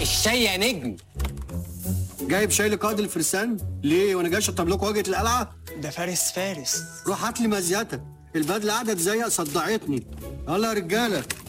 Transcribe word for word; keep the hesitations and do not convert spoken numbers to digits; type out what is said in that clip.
الشاي يا نجم. جايب شاي لقائد الفرسان؟ ليه وانا جاي اشطب لكم واجهه القلعه؟ ده فارس فارس. روح هات لي مزيتك، البدله قاعده تزيق صدعتني. يلا يا رجاله.